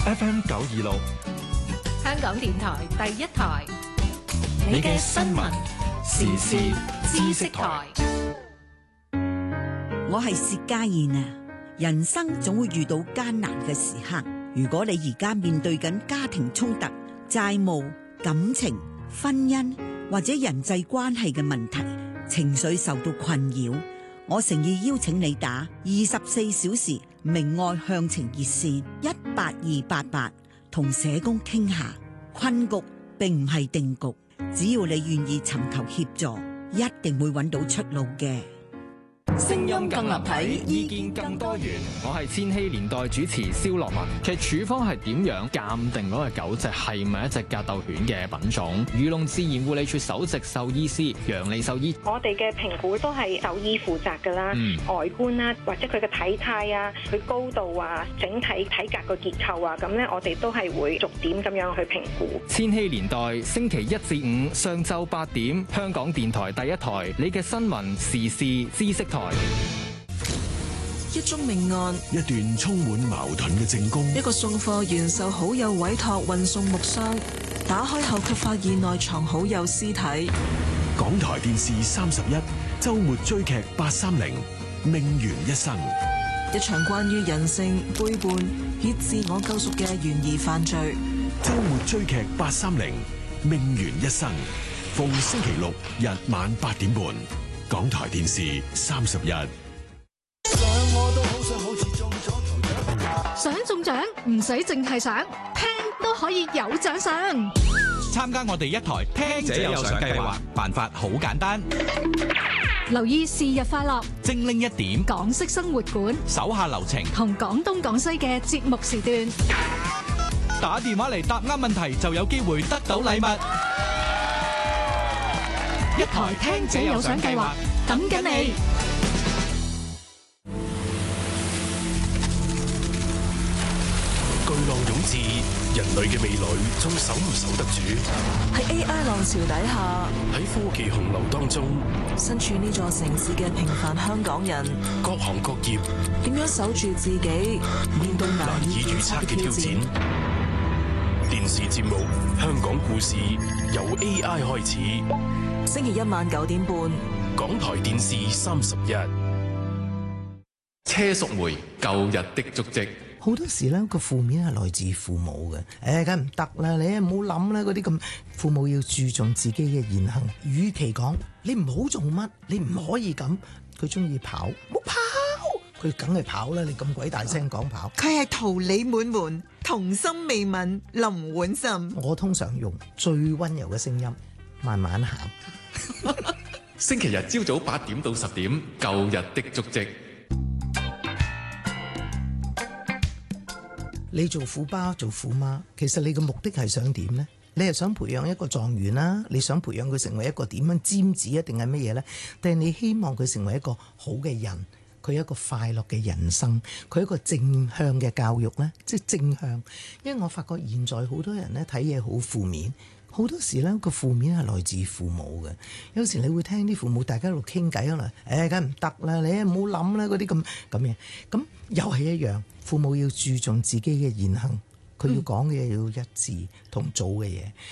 FM 926， 香港電台第一台， 你嘅新聞時事知識台。 我係薛家燕啊！人生總會遇到艱難嘅時刻，如果你而家面對緊家庭衝突、債務、感情、婚姻或者人際關係嘅問題，情緒受到困擾，我誠意邀請你打24小時明愛向晴熱線18288，同社工傾下。困局並唔係定局，只要你願意尋求協助，一定會揾到出路嘅。 聲音更立體，意見更多元。 我係千禧年代主持蕭樂文。其實處方係點樣鑑定嗰隻狗隻係咪一隻格鬥犬嘅品種？漁農自然護理署首席獸醫師楊利獸醫， 我哋嘅評估都係獸醫負責㗎啦，外觀啦，或者佢嘅體態啊，佢高度啊，整體體格個結構啊，咁咧我哋都係會逐點咁樣去評估。 千禧年代星期1至5上晝8點，香港電台第一台，你嘅新聞時事知識台。 一宗命案， 一段充滿矛盾嘅證供， 一個送貨員受好友委託運送木箱，打開後卻發現內藏好友屍體。 港台電視31周末追劇830命懸一生， 一場關於人性背叛以自我救贖嘅懸疑犯罪。 周末追劇830命懸一生，逢星期六日晚8點半，港台電視31。 想中獎唔使淨係想，聽都可以有獎賞。 參加我哋一台聽者有獎計劃，辦法好簡單。 留意是日快樂， 精靈一點， 港式生活館， 手下留情， 同廣東廣西嘅節目時段。 打電話嚟答啱問題就有機會得到禮物。 一台聽者有獎計劃，等緊你。 巨浪湧至，人類嘅未來仲守唔守得住？ 喺 AI 浪潮底下， 喺科技洪流當中， 身處呢座城市嘅平凡香港人， 各行各業點樣守住自己，面對難以預測嘅挑戰？ 電視節目《香港故事》由 AI 開始， 星期一晚9點半， 港台電視31。 車淑梅舊日的足跡。 好多時咧個負面係來自父母嘅，梗唔得啦，你唔好諗啦，嗰啲咁，父母要注重自己嘅言行。與其講你唔好做乜，你唔可以咁，佢中意跑，冇跑，佢梗係跑啦！你咁鬼大聲講跑， 佢係桃李滿門，童心未泯，林婉岑。 我通常用最溫柔嘅聲音，慢慢行。 星期日朝早8點到10點，舊日的足跡。 你做虎爸做虎媽，其實你嘅目的係想點呢？你係想培養一個狀元啦，你想培養佢成為一個點樣尖子啊？定係乜嘢呢？定係你希望佢成為一個好嘅人，佢一個快樂嘅人生，佢一個正向嘅教育呢？即係正向。因為我發覺現在好多人呢睇嘢好負面，好多時呢個負面係來自父母嘅。有時你會聽啲父母大家喺度傾偈，可能梗唔得啦，你唔好諗啦，嗰啲咁嘢，咁又係一樣。父母要注重自己嘅言行，佢要講嘅嘢要一致，同做嘅嘢。